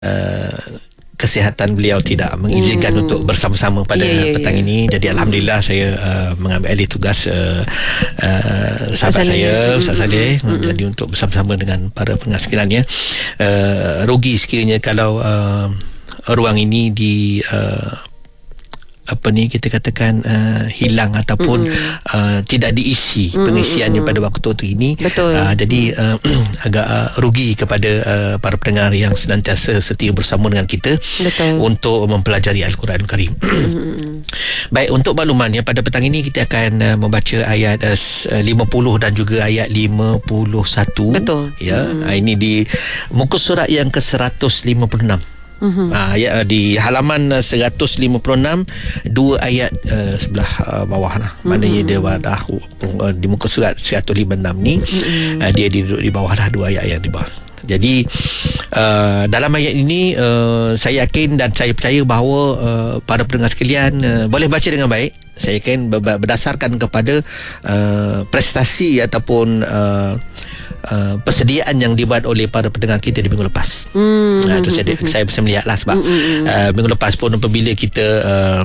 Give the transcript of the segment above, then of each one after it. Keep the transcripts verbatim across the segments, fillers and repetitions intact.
uh, kesihatan beliau tidak mengizinkan hmm. untuk bersama-sama pada yeah, yeah, petang yeah. ini. Jadi alhamdulillah saya uh, mengambil alih tugas uh, uh, sahabat Salih. saya Ustaz Salih. Hmm. Jadi untuk bersama-sama dengan para pendengar sekalian, uh, rugi sekiranya kalau uh, ruang ini di uh, apa ni kita katakan uh, hilang ataupun mm-hmm. uh, tidak diisi mm-hmm. pengisiannya pada waktu tu ini. Betul. Uh, jadi uh, agak uh, rugi kepada uh, para pendengar yang senantiasa setia bersama dengan kita. Betul. Untuk mempelajari Al-Quran Karim. Mm-hmm. Baik, untuk maklumannya pada petang ini kita akan uh, membaca ayat uh, lima puluh dan juga ayat lima puluh satu. Betul. Ya, mm-hmm. uh, ini di muka surat yang ke seratus lima puluh enam. Uh-huh. Uh, ya, di halaman uh, seratus lima puluh enam, dua ayat uh, sebelah uh, bawah lah. Uh-huh. Maknanya dia dah uh, di muka surat seratus lima puluh enam ni, uh-huh. uh, dia di, di bawah lah, dua ayat yang di bawah. Jadi uh, dalam ayat ini uh, saya yakin dan saya percaya bahawa uh, para pendengar sekalian uh, boleh baca dengan baik. Saya yakin berdasarkan kepada uh, prestasi ataupun uh, Uh, persediaan yang dibuat oleh para pendengar kita di minggu lepas. Hmm. Uh, itu saya, saya bisa melihatlah sebab hmm. uh, minggu lepas pun apabila kita uh,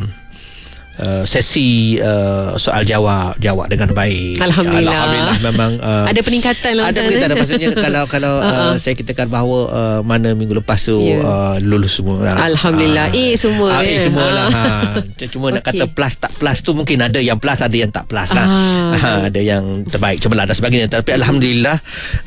Uh, sesi uh, soal jawab jawab dengan baik. Alhamdulillah. Alhamdulillah memang uh, ada peningkatan lah. Ada peningkatan. Maksudnya kalau kalau uh-uh. uh, saya katakan bahawa uh, mana minggu lepas tu yeah. uh, lulus semua lah. Alhamdulillah. Uh, A semua. Uh, A ya. semua lah. Ha. Cuma okay. nak kata plus tak plus tu mungkin ada yang plus, ada yang tak plus lah. Ah. Ha, ada yang terbaik, cemerlang dan sebagainya. Tapi alhamdulillah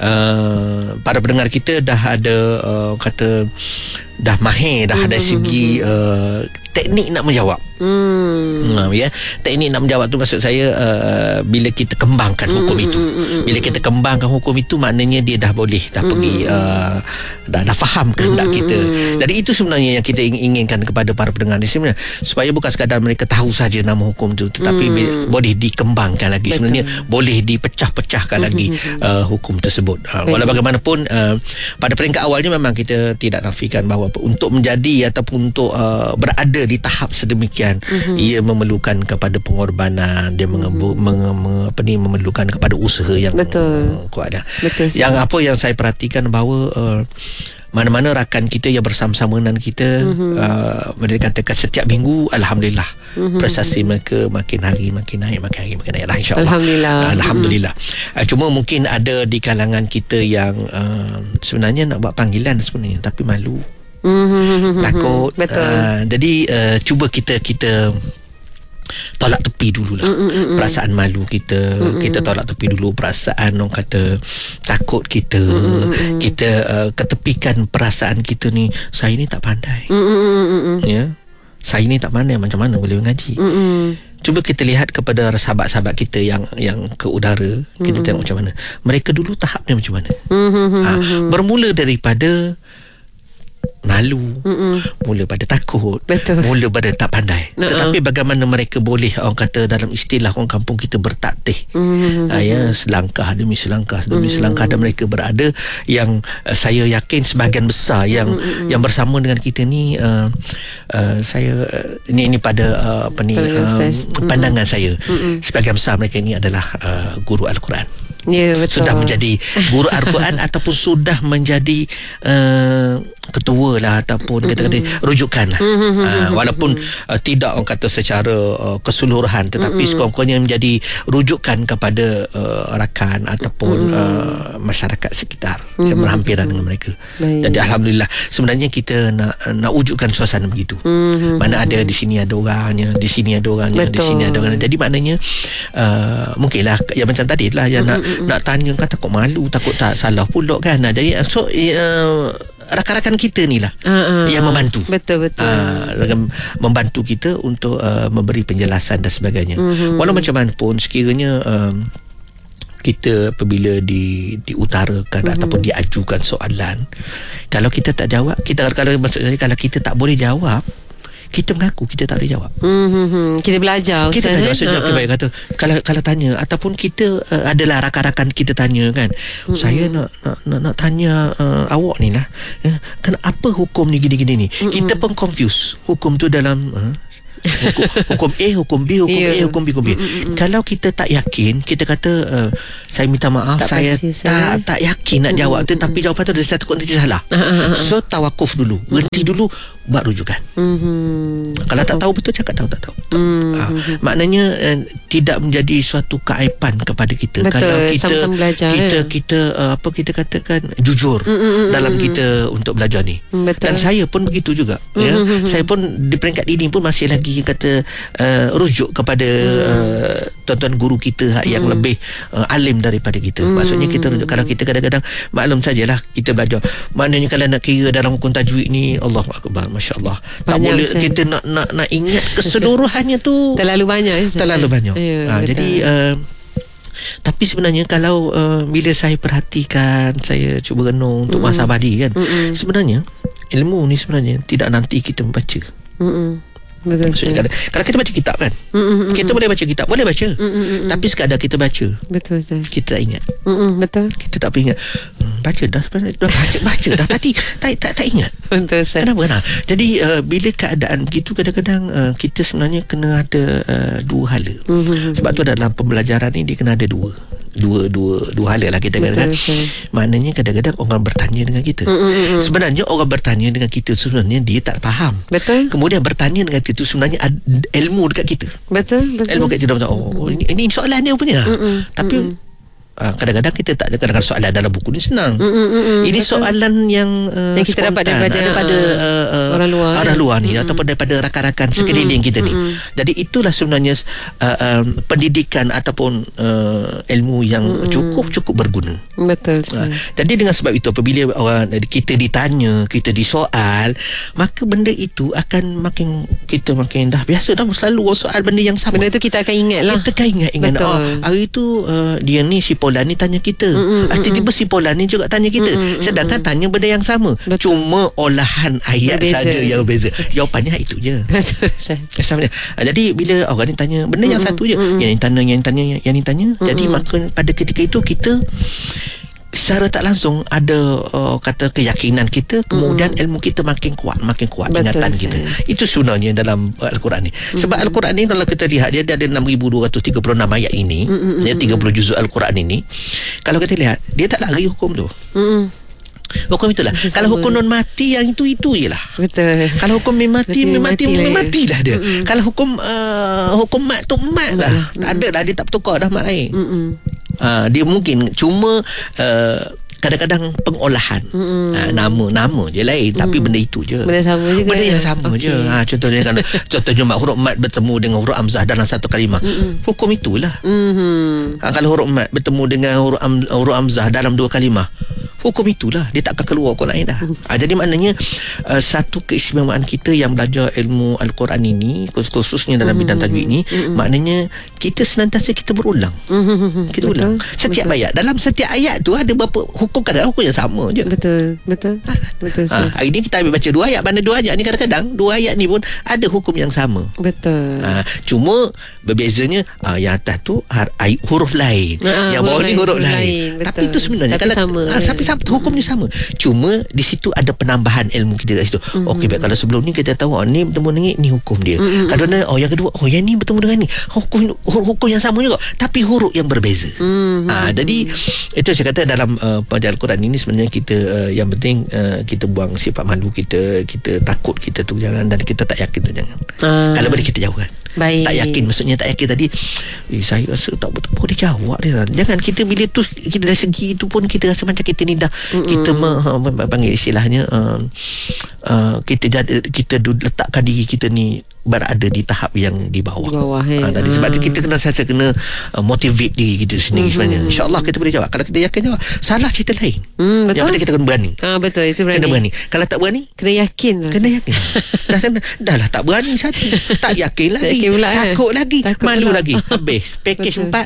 uh, para pendengar kita dah ada uh, kata dah mahir, dah mm-hmm. ada segi uh, teknik nak menjawab. Hmm. Uh, ya, teknik nak menjawab tu maksud saya uh, bila kita kembangkan hukum mm-hmm. itu. Bila kita kembangkan hukum itu maknanya dia dah boleh dah mm-hmm. pergi uh, dah dah faham kehendak mm-hmm. kita. Jadi itu sebenarnya yang kita inginkan kepada para pendengar di sini, supaya bukan sekadar mereka tahu saja nama hukum tu, tetapi mm-hmm. boleh dikembangkan lagi. Betul. Sebenarnya boleh dipecah-pecahkan mm-hmm. lagi uh, hukum tersebut. Uh, walau bagaimanapun uh, pada peringkat awalnya memang kita tidak nafikan bahawa untuk menjadi ataupun untuk uh, berada di tahap sedemikian, mm-hmm. ia memerlukan kepada pengorbanan, dia mengembu, mm-hmm. menge, menge, apa ni memerlukan kepada usaha yang Betul. kuat dah. Betul. Yang apa yang saya perhatikan bahawa uh, mana-mana rakan kita yang bersama-sama dengan kita, mm-hmm. uh, mereka katakan setiap minggu alhamdulillah mm-hmm. prestasi mereka makin hari makin naik, makin hari makin naik lah, insya-Allah. Alhamdulillah. Uh, alhamdulillah. Mm-hmm. Uh, cuma mungkin ada di kalangan kita yang uh, sebenarnya nak buat panggilan sebenarnya tapi malu. Mm-hmm. Takut. Betul. Uh, jadi uh, cuba kita kita tolak tepi dululah mm-hmm. perasaan malu kita. Mm-hmm. Kita tolak tepi dulu perasaan orang kata takut kita. Mm-hmm. Kita uh, ketepikan perasaan kita ni, saya ni tak pandai. Mm-hmm. Ya. Saya ni tak pandai, macam mana boleh mengaji. Mm-hmm. Cuba kita lihat kepada sahabat-sahabat kita yang yang ke udara, kita mm-hmm. tengok macam mana mereka dulu tahapnya macam mana. Mm-hmm. Ha, bermula daripada malu, Mm-mm. mula pada takut, Betul. mula pada tak pandai. Uh-uh. Tetapi bagaimana mereka boleh, orang kata dalam istilah orang kampung kita, bertaktih. Mm-hmm. uh, ya, selangkah demi selangkah demi mm-hmm. selangkah dan mereka berada yang uh, saya yakin sebahagian besar yang mm-hmm. yang bersama dengan kita ni uh, uh, saya uh, ini ini pada uh, apa ni uh, pandangan mm-hmm. saya, mm-hmm. sebahagian besar mereka ni adalah uh, guru Al-Quran. Ya, betul. Sudah menjadi guru Al-Quran ataupun sudah menjadi uh, ketua lah ataupun mm-hmm. kata-kata rujukan lah. Mm-hmm. uh, walaupun uh, tidak orang kata secara uh, keseluruhan, tetapi mm-hmm. sekurang-kurangnya menjadi rujukan kepada uh, rakan ataupun mm-hmm. uh, masyarakat sekitar mm-hmm. yang berhampiran dengan mereka. Baik. Jadi alhamdulillah sebenarnya kita nak nak wujudkan suasana begitu. Mm-hmm. Mana ada di sini ada orangnya, di sini ada orangnya, Betul. di sini ada orangnya. Jadi maknanya uh, mungkinlah yang macam tadi lah yang mm-hmm. nak nak tanya kan, takut malu, takut tak salah pula kan. Jadi so uh, rakan-rakan kita ni lah uh, uh, yang membantu. Betul betul. Uh, membantu kita untuk uh, memberi penjelasan dan sebagainya. Uh-huh. Walau macam mana pun sekiranya um, kita apabila di diutarakan uh-huh. ataupun diajukan soalan, kalau kita tak jawab, kita kalau maksud saya kalau kita tak boleh jawab, kita mengaku kita tak boleh jawab. Mm-hmm. Kita belajar. Kita tak jawab. Maksudnya uh-huh. baik kata kalau kalau tanya ataupun kita uh, adalah rakan-rakan kita tanya kan, mm-hmm. saya nak nak nak, nak tanya uh, awak ni lah, uh, kan apa hukum ni gini-gini ni. Mm-hmm. Kita pun confuse hukum tu dalam uh, Hukum, hukum A, hukum B, hukum yeah. A, hukum B, hukum B. Mm-mm. Kalau kita tak yakin, kita kata uh, saya minta maaf, tak saya tak saya. tak yakin nak jawab tu, tapi jawapan tu saya takut nanti salah. Uh-huh. So tawakuf dulu, berhenti uh-huh. dulu, buat rujukan. Uh-huh. Kalau tak tahu betul, cakap tahu tak tahu. Uh-huh. Uh, maknanya uh, tidak menjadi suatu keaiban kepada kita. Betul. Kalau kita Sama-sama belajar, kita ya? kita uh, apa kita katakan jujur uh-huh. dalam kita untuk belajar ni. Betul. Dan saya pun begitu juga. Uh-huh. Ya. Saya pun di peringkat ini pun masih lagi kata uh, rujuk kepada uh-huh. uh, tuan-tuan guru kita yang uh-huh. lebih uh, alim daripada kita. Uh-huh. Maksudnya kita rujuk. Kalau kita kadang-kadang maklum sajalah kita belajar. Maknanya kalau nak kira dalam hukum tajwid ni, Allahu akbar, masya-Allah. Tak banyak boleh saya. kita nak nak nak ingat keseluruhannya tu. Terlalu banyak. Terlalu banyak. Ya, ha, jadi uh, tapi sebenarnya kalau uh, bila saya perhatikan, saya cuba renung untuk Mm-mm. masa abadi kan, Mm-mm. sebenarnya ilmu ni sebenarnya tidak nanti kita membaca. Mm-mm. Betul. Maksudnya kalau, kalau kita baca kitab kan, Mm-mm. kita boleh baca kitab, boleh baca. Mm-mm. Tapi sekadar kita baca, betul Ustaz. kita tak ingat. Mm-mm. Betul. Kita tak ingat. Hmm, baca dah, dah baca baca dah tadi tak tak tak ingat. Betul Ustaz. Kenapa kenapa? Jadi uh, bila keadaan begitu, kadang-kadang uh, kita sebenarnya kena ada uh, dua hala. Mm-hmm. Sebab tu dalam pembelajaran ni dia kena ada dua. Dua dua dua hala lah kita katakan. Maknanya kadang-kadang orang bertanya dengan kita. Mm-hmm. Sebenarnya orang bertanya dengan kita sebenarnya dia tak faham. Betul. Kemudian bertanya dengan kita tu sebenarnya ada ilmu dekat kita. Betul, betul. Ilmu dekat kita. Oh, ini, ini soalan dia punya. Mm-hmm. Tapi mm-hmm. Uh, kadang-kadang kita tak ada, kadang-kadang soalan dalam buku ni senang. Mm, mm, mm, ini betul. Soalan yang uh, yang kita spontan, dapat daripada, daripada uh, uh, orang luar, orang kan? luar ni mm, ataupun mm. daripada rakan-rakan sekeliling mm, kita ni. Mm, Jadi itulah sebenarnya uh, um, pendidikan ataupun uh, ilmu yang cukup-cukup berguna. Betul. Uh, jadi dengan sebab itu apabila orang kita ditanya, kita disoal, maka benda itu akan makin kita makin dah biasa dah selalu soal benda yang sama. Benda itu kita akan ingat lah. Kita akan ingat, ingat oh, hari tu uh, dia ni si Polan ni tanya kita. Mm, mm, tiba-tiba si Polan ni juga tanya kita. Mm, Sedangkan mm, tanya benda yang sama. Betul. Cuma olahan ayat berbeza. Saja yang berbeza. Jawapannya itu je. Betul. Jadi bila orang ni tanya benda mm, yang satu je, mm, yang ni tanya, yang ni tanya, yang ni tanya. Mm, jadi maka pada ketika itu kita secara tak langsung ada uh, kata keyakinan kita, kemudian mm. ilmu kita makin kuat, makin kuat. Betul, ingatan saya. Kita. Itu sebenarnya dalam uh, Al-Quran ni. Mm. Sebab Al-Quran ni kalau kita lihat dia ada enam ribu dua ratus tiga puluh enam ayat ini, mm. ya tiga puluh juzuk Al-Quran ini. Kalau kita lihat, dia tak lari hukum tu. Mm. Hukum itulah. Sesama. Kalau hukum non mati yang itu itu jelah. Betul. Kalau hukum mati mati mati matilah dia. Mm-mm. Kalau hukum uh, hukum mat tu mat lah. Tak ada dah, dia tak bertukar dah mat lain. Uh, dia mungkin cuma uh, kadang-kadang pengolahan uh, nama-nama je lain, mm. tapi benda itu je. Benda sama juga. Benda yang sama okay. je. Ha, contohnya kan contohnya huruf mat bertemu dengan huruf hamzah dalam satu kalimah. Mm-mm. Hukum itulah. Mm-hmm. Ha, kalau huruf mat bertemu dengan huruf, am, huruf hamzah dalam dua kalimah, hukum itulah, dia tak akan keluar hukum lain dah. Ha, jadi maknanya uh, satu keistimewaan kita yang belajar ilmu Al-Quran ini, khususnya dalam mm-hmm. bidang tajwid ini, mm-hmm. maknanya kita senantiasa kita berulang. Mm-hmm. Kita betul, ulang setiap betul. Ayat. Dalam setiap ayat tu ada berapa hukum, kadang hukum yang sama je. Betul, betul. Ha, betul. Ha, hari ni kita ambil baca dua ayat, mana dua ayat ni kadang-kadang dua ayat ni pun ada hukum yang sama. Betul. Ha, cuma berbezanya uh, yang atas tu har, huruf lain, ha, yang bawah ni huruf lain. lain. Tapi itu sebenarnya tapi kalau sama. Ha, tapi sama, hukumnya sama. Cuma di situ ada penambahan ilmu kita kat situ. Mm-hmm. Okey, baik, kalau sebelum ni kita tahu oh, ni bertemu dengan ni hukum dia. Mm-hmm. Kadang-kadang oh yang kedua, oh yang ni bertemu dengan ni. Hukum hukum yang sama juga tapi huruf yang berbeza. Mm-hmm. Ha, jadi itu saya kata dalam uh, pelajaran Al-Quran ini sebenarnya kita uh, yang penting uh, kita buang sifat malu kita, kita takut kita tu jangan, dan kita tak yakin tu jangan. Uh. Kalau boleh kita jawabkan. Baik. Tak yakin, maksudnya tak yakin tadi, eh, saya rasa tak betul dia jawab dia. Jangan kita bila tu kita dari segi itu pun kita rasa macam kita ni dah mm-hmm. kita me, panggil istilahnya uh, uh, kita jadi kita letakkan diri kita ni berada di tahap yang di bawah. Di bawah eh. ha, tadi, sebab kita kena saya kena uh, motivate diri kita sendiri mm-hmm. sebenarnya. InsyaAllah kita boleh jawab. Kalau kita yakin jawab, salah cerita lain. Mm, yang penting kita kena berani. Ah, betul, itu berani. Kena berani. Kalau tak berani, kena yakin. Kena yakin. dah, dah lah tak berani satu. Tak yakin lagi. Yakin pula, takut eh? lagi. Takut malu pula. lagi. Habis. Package empat.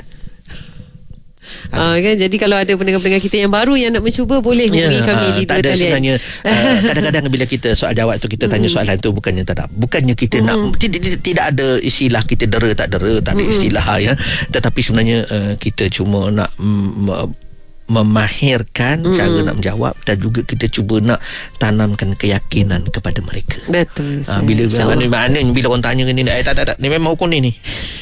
Uh, kan? Jadi kalau ada pendengar-pendengar kita yang baru yang nak mencuba, boleh hubungi ya, kami uh, di dua talian. Sebenarnya uh, kadang-kadang bila kita soal jawab tu kita tanya soalan tu bukannya tak ada, bukannya kita mm. nak tidak, tidak ada istilah kita dera tak dera, tak ada mm. istilah ya, tetapi sebenarnya uh, kita cuma nak mm, memahirkan mm. cara nak menjawab, dan juga kita cuba nak tanamkan keyakinan kepada mereka. Betul. Ha, bila mana, mana bila orang tanya ni, eh, tak, tak, tak, ni memang hukum ni ni.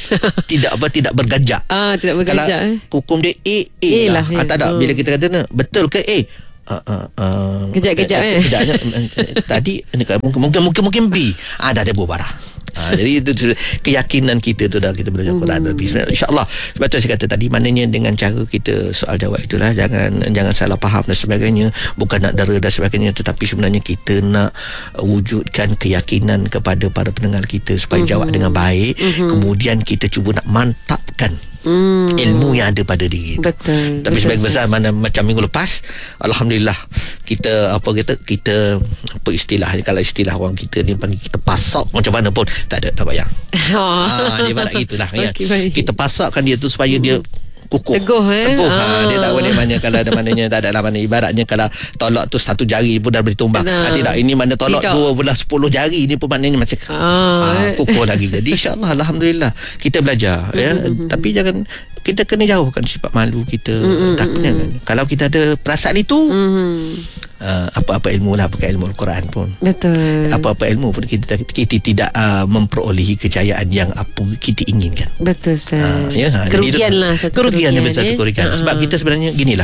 tidak apa tidak bergajak. Ah, tidak bergajak. Kalau eh. hukum dia A, A, A lah. lah ya. ha, tak ada. Hmm. Bila kita kata betul ke A? Uh, uh, uh, kejap-kejap eh. Kejap, tadi mungkin mungkin mungkin mungkin B. Ah, dah ada bubarah. Ha, jadi itu, itu keyakinan kita tu dah kita belajar Quran mm. lebih. InsyaAllah, sebab tu saya kata tadi, maknanya dengan cara kita soal jawab itulah, jangan jangan salah faham dan sebagainya, bukan nak dera dan sebagainya, tetapi sebenarnya kita nak wujudkan keyakinan kepada para pendengar kita supaya mm-hmm. jawab dengan baik. Mm-hmm. Kemudian kita cuba nak mantapkan Hmm. ilmu yang ada pada diri. Betul. Tapi sebagai besar mana macam minggu lepas, alhamdulillah kita apa kita kita apa istilahnya, kalau istilah orang kita ni panggil, kita pasak macam mana pun tak ada, tak payah. Oh. Ha, dia barat gitulah ya. Okay, kita pasakkan dia tu supaya hmm. dia kukuh, teguh eh teguh. Ah. Ha, dia tak boleh mana kalau ada maknanya tak ada lah, mana ibaratnya kalau tolak tu satu jari pun dah boleh tumbang. Ha, tidak, ini mana tolak tidak. dua belah sepuluh jari ni pun maknanya macam ah. ha, kukuh lagi. Jadi insyaAllah, alhamdulillah kita belajar ya. Mm-hmm. Tapi jangan, kita kena jauhkan sifat malu kita. Mm-hmm. Takutnya kalau kita ada perasaan itu, mm-hmm. uh, apa-apa ilmu lah, bukan ilmu Al-Quran pun. Betul. Apa-apa ilmu pun kita, kita tidak uh, memperolehi kejayaan yang apa kita inginkan. Betul, Ustaz. Uh, ya, kerugian lah satu kerugian. Kerugian eh? satu kerugian. Uh-huh. Sebab kita sebenarnya ginilah,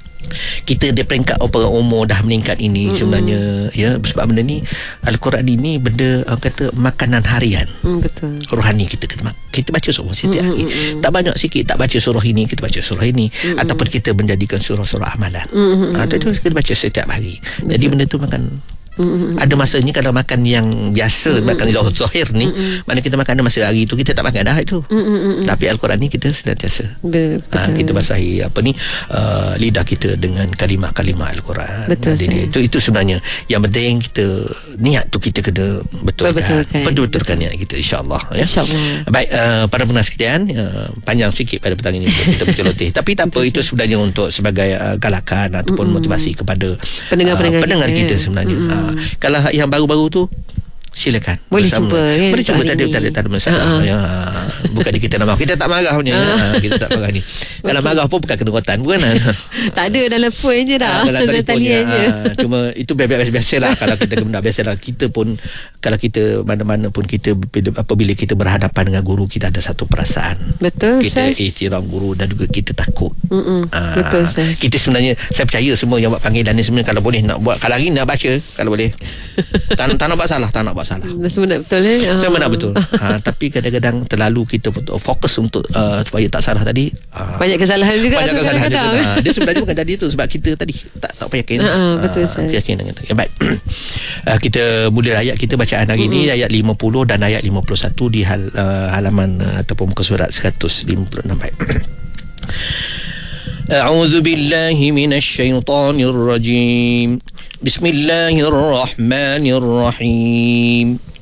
kita di peringkat orang umur dah meningkat ini mm-hmm. sebenarnya ya, sebab benda ni Al-Quran ini benda uh, kata makanan harian. Mm, betul. Rohani kita kena kita baca surah setiap hari. Mm-hmm. Tak banyak sikit tak baca surah ini, kita baca surah ini, mm-hmm. ataupun kita menjadikan surah-surah amalan. Mm-hmm. Ha, itu kita baca setiap hari. Betul. Jadi benda tu makan. Mm-hmm. Ada masanya kalau makan yang biasa, mm-hmm. makan zahir ni, mm-hmm. mana kita makan masa hari tu kita tak makan dah itu. Mm-hmm. Tapi Al-Quran ni kita senantiasa ha, kita basahi apa ni uh, lidah kita dengan kalimah-kalimah Al-Quran. Betul. Jadi, itu itu sebenarnya yang penting, kita niat tu kita kena betulkan, betul-betulkan niat kita, insya-Allah ya. Insya-Allah. Baik, uh, para pendengar sekalian, uh, panjang sikit pada petang ini kita berceloteh. Tapi tak apa, itu sebenarnya untuk sebagai uh, galakan ataupun mm-hmm. motivasi kepada pendengar-pendengar uh, pendengar kita, kita sebenarnya. Mm-hmm. Uh, kalau yang baru-baru tu silakan boleh cuba kan, boleh cuba, tak ada, tak ada, tak ada masalah. Uh-huh. Ya, bukan kita nak marah, kita tak marah punya. Uh. kita tak marah ni. Kalau marah pun bukan kena rotan, bukan. Tak ada, dalam phone je dah. Dalam telefon je. Ha, cuma itu biasa-biasalah. Kalau kita benda biasalah, kita pun kalau kita mana-mana pun kita apabila kita berhadapan dengan guru, kita ada satu perasaan. Betul. Kita ihtiram guru dan juga kita takut. Ha, betul. Sas. Kita sebenarnya, saya percaya semua yang buat panggilan ni sebenarnya kalau boleh nak buat, kalau hari nak baca, kalau boleh. Tak, tak nak buat salah, tak nak buat salah. Semua nak betul eh? Semua nak betul. Ha, tapi kadang-kadang terlalu kita fokus untuk uh, supaya tak salah tadi. Uh, banyak kesalahan juga. Banyak kesalahan juga. Ha, dia sebenarnya bukan tadi tu, sebab kita tadi tak tak yakin. Uh, betul. Uh, yakin dengan ya, baik. uh, kita mula ayat kita bacaan hari mm-hmm. ini ayat lima puluh dan ayat lima puluh satu di hal, uh, halaman uh, ataupun muka surat seratus lima puluh enam. Baik. A'udzu billahi minasy syaithanir rajim. Bismillahirrahmanirrahim.